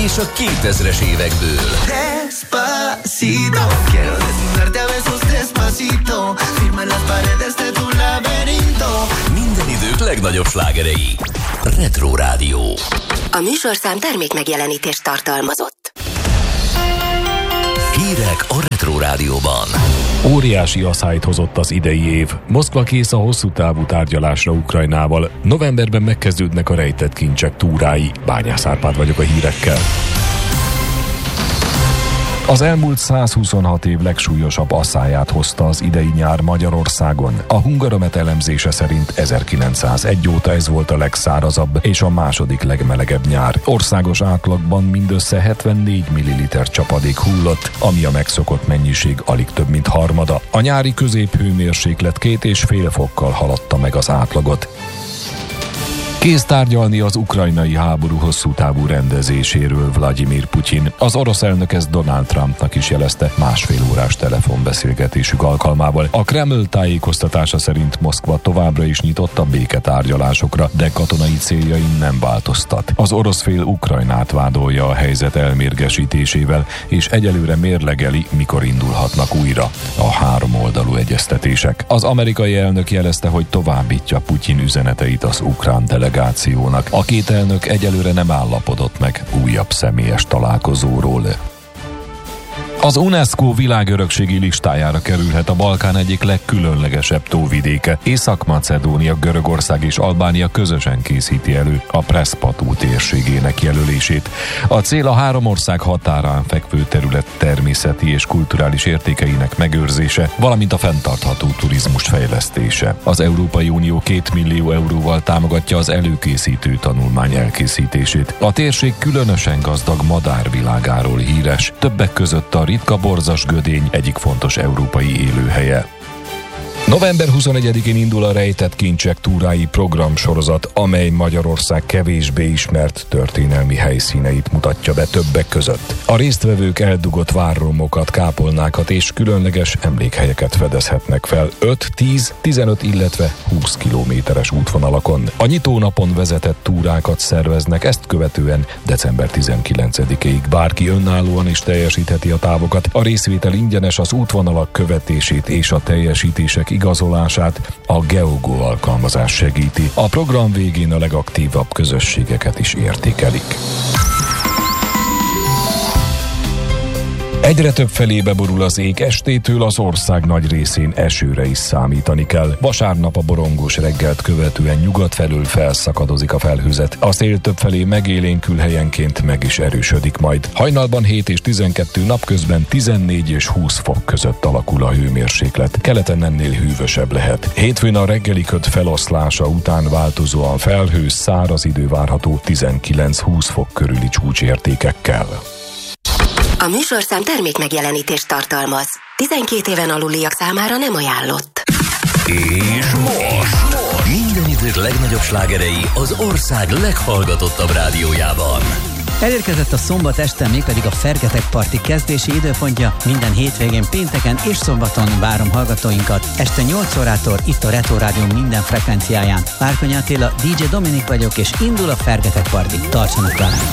és a 2000-es évekből. Despacito, quiero desnudarte a besos despacito, firma las paredes de tu laberinto. Minden idők legnagyobb slágerei. Retro Rádió. A műsorszám termék megjelenítést tartalmazott. Hírek a Retro Rádióban. Óriási asszályt hozott az idei év. Moszkva kész a hosszú távú tárgyalásra Ukrajnával. Novemberben megkezdődnek a rejtett kincsek túrái. Bányász Árpád vagyok a hírekkel. Az elmúlt 126 év legsúlyosabb asszályát hozta az idei nyár Magyarországon. A Hungaromet elemzése szerint 1901 óta ez volt a legszárazabb és a második legmelegebb nyár. Országos átlagban mindössze 74 ml csapadék hullott, ami a megszokott mennyiség alig több mint harmada. A nyári középhőmérséklet 2,5 fokkal haladta meg az átlagot. Kész tárgyalni az ukrajnai háború hosszú távú rendezéséről Vladimir Putyin. Az orosz elnök ezt Donald Trumpnak is jelezte másfél órás telefonbeszélgetésük alkalmával. A Kreml tájékoztatása szerint Moszkva továbbra is nyitott a béketárgyalásokra, de katonai céljain nem változtat. Az orosz fél Ukrajnát vádolja a helyzet elmérgesítésével, és egyelőre mérlegeli, mikor indulhatnak újra a háromoldalú egyeztetések. Az amerikai elnök jelezte, hogy továbbítja Putyin üzeneteit az ukrán delegációnak. A két elnök egyelőre nem állapodott meg újabb személyes találkozóról. Az UNESCO világörökségi listájára kerülhet a Balkán egyik legkülönlegesebb tóvidéke. Észak-Macedónia, Görögország és Albánia közösen készíti elő a Preszpatú térségének jelölését. A cél a három ország határán fekvő terület természeti és kulturális értékeinek megőrzése, valamint a fenntartható turizmus fejlesztése. Az Európai Unió 2 millió euróval támogatja az előkészítő tanulmány elkészítését. A térség különösen gazdag madárvilágáról híres, többek között a ritka borzas gödény egyik fontos európai élőhelye. November 21-én indul a Rejtett kincsek túrái programsorozat, amely Magyarország kevésbé ismert történelmi helyszíneit mutatja be többek között. A résztvevők eldugott várromokat, kápolnákat és különleges emlékhelyeket fedezhetnek fel 5, 10, 15, illetve 20 kilométeres útvonalakon. A nyitónapon vezetett túrákat szerveznek, ezt követően december 19-ig bárki önállóan is teljesítheti a távokat. A részvétel ingyenes, az útvonalak követését és a teljesítések igazolását a Geogo alkalmazás segíti. A program végén a legaktívabb közösségeket is értékelik. Egyre több felébe borul az ég, estétől az ország nagy részén esőre is számítani kell. Vasárnap a borongós reggelt követően nyugat felől felszakadozik a felhőzet. A szél többfelé megélénkül, helyenként meg is erősödik majd. Hajnalban 7 és 12, napközben 14 és 20 fok között alakul a hőmérséklet. Keleten ennél hűvösebb lehet. Hétfőn a reggeli köd feloszlása után változóan felhős, száraz idő várható 19-20 fok körüli csúcsértékekkel. A műsorszám termék megjelenítést tartalmaz. 12 éven aluliak számára nem ajánlott. És most minden idők legnagyobb slágerei az ország leghallgatottabb rádiójában. Elérkezett a szombat este, mégpedig a Fergetek Party kezdési időpontja. Minden hétvégén, pénteken és szombaton várom hallgatóinkat. Este 8 órától itt a Retro Rádió minden frekvenciáján. Várkonyi Attila, DJ Dominik vagyok, és indul a Fergetek Party. Tartsanak velem!